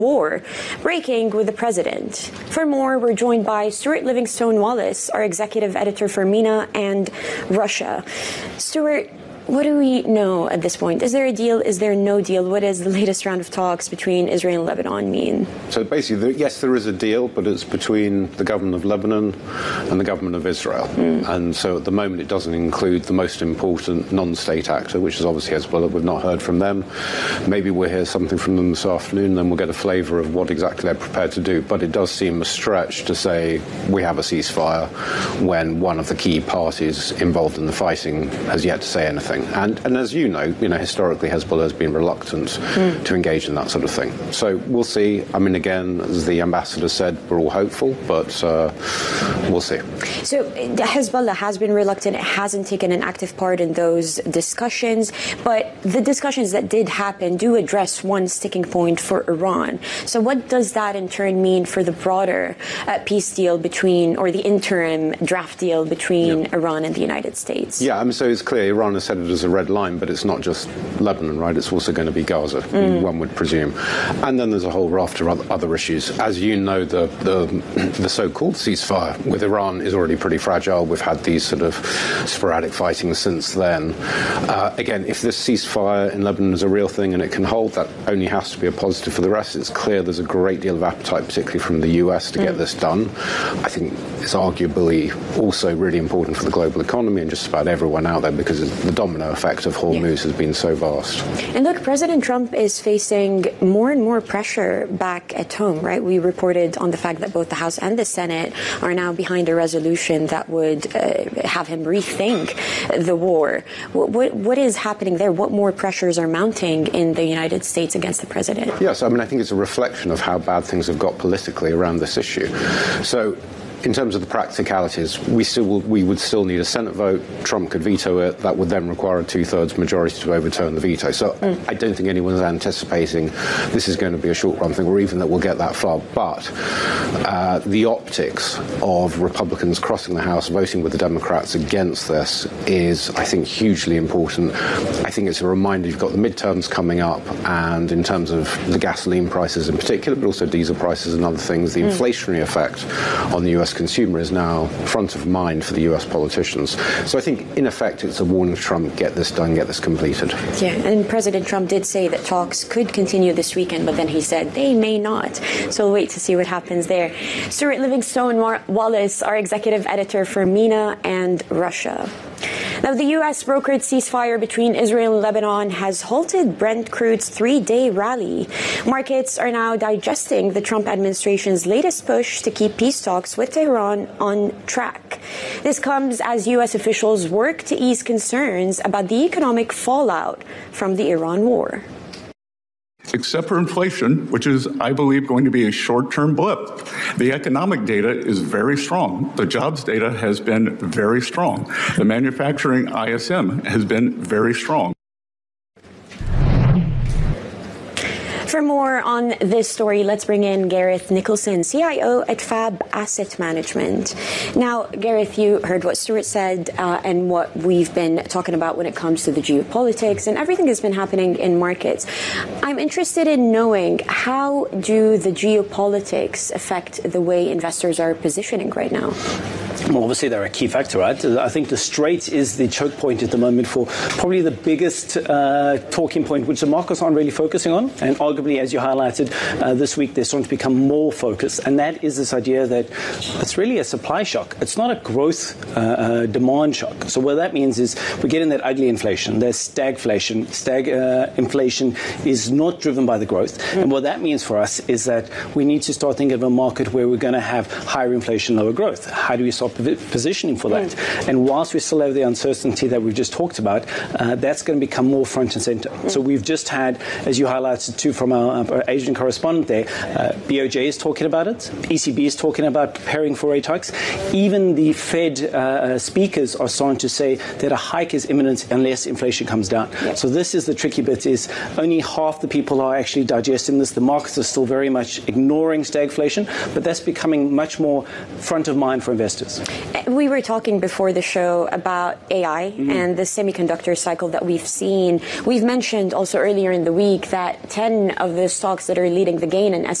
war breaking with the president. For more, we're joined by Stuart Livingstone-Wallace, our executive editor for MENA and Russia. Stuart, what do we know at this point? Is there a deal? Is there no deal? What does the latest round of talks between Israel and Lebanon mean? So basically, yes, there is a deal, but it's between the government of Lebanon and the government of Israel. And so at the moment, it doesn't include the most important non-state actor, which is obviously Hezbollah. We've not heard from them. Maybe we'll hear something from them this afternoon, then we'll get a flavour of what exactly they're prepared to do. But it does seem a stretch to say we have a ceasefire when one of the key parties involved in the fighting has yet to say anything. And as you know, historically Hezbollah has been reluctant to engage in that sort of thing. So we'll see. I mean, again, as the ambassador said, we're all hopeful, but we'll see. So Hezbollah has been reluctant. It hasn't taken an active part in those discussions. But the discussions that did happen do address one sticking point for Iran. So what does that in turn mean for the broader peace deal between, or the interim draft deal between Iran and the United States? Yeah, I mean, so it's clear Iran has said it as a red line, but it's not just Lebanon, right? It's also going to be Gaza, one would presume. And then there's a whole raft of other issues. As you know, the so-called ceasefire with Iran is already pretty fragile. We've had these sort of sporadic fighting since then. Again, if this ceasefire in Lebanon is a real thing and it can hold, that only has to be a positive for the rest. It's clear there's a great deal of appetite, particularly from the US, to get this done. I think it's arguably also really important for the global economy and just about everyone out there, because the domino effect of Hormuz has been so vast. And look, President Trump is facing more and more pressure back at home, right? We reported on the fact that both the House and the Senate are now behind a resolution that would have him rethink the war. What is happening there? What more pressures are mounting in the United States against the president? Yes, I mean, I think it's a reflection of how bad things have got politically around this issue. So, in terms of the practicalities, we would still need a Senate vote. Trump could veto it. That would then require a two-thirds majority to overturn the veto. So I don't think anyone's anticipating this is going to be a short-run thing, or even that we'll get that far. But the optics of Republicans crossing the House, voting with the Democrats against this is, I think, hugely important. I think it's a reminder you've got the midterms coming up, and in terms of the gasoline prices in particular, but also diesel prices and other things, the inflationary effect on the US consumer is now front of mind for the US politicians. So I think, in effect, it's a warning to Trump, get this done, get this completed. Yeah, and President Trump did say that talks could continue this weekend, but then he said they may not. So we'll wait to see what happens there. Stuart Livingstone-Wallace, our executive editor for MENA and Russia. Now, the U.S. brokered ceasefire between Israel and Lebanon has halted Brent crude's three-day rally. Markets are now digesting the Trump administration's latest push to keep peace talks with Tehran on track. This comes as U.S. officials work to ease concerns about the economic fallout from the Iran war. Except for inflation, which is, I believe, going to be a short-term blip. The economic data is very strong. The jobs data has been very strong. The manufacturing ISM has been very strong. For more on this story, let's bring in Gareth Nicholson, CIO at Fab Asset Management. Now, Gareth, you heard what Stuart said and what we've been talking about when it comes to the geopolitics and everything that's been happening in markets. I'm interested in knowing, how do the geopolitics affect the way investors are positioning right now? Well, obviously, they're a key factor, right? I think the Strait is the choke point at the moment for probably the biggest talking point, which the markets aren't really focusing on. And arguably, as you highlighted, this week they're starting to become more focused. And that is this idea that it's really a supply shock. It's not a growth demand shock. So what that means is we're getting that ugly inflation. There's stagflation. Inflation is not driven by the growth. And what that means for us is that we need to start thinking of a market where we're going to have higher inflation, lower growth. How do we start positioning for that? And whilst we still have the uncertainty that we've just talked about, that's going to become more front and center. So we've just had, as you highlighted too from our Asian correspondent there, BOJ is talking about it, ECB is talking about preparing for rate hikes. Even the Fed speakers are starting to say that a hike is imminent unless inflation comes down. So this is the tricky bit, is only half the people are actually digesting this. The markets are still very much ignoring stagflation, but that's becoming much more front of mind for investors. We were talking before the show about AI and the semiconductor cycle that we've seen. We've mentioned also earlier in the week that 10 of the stocks that are leading the gain in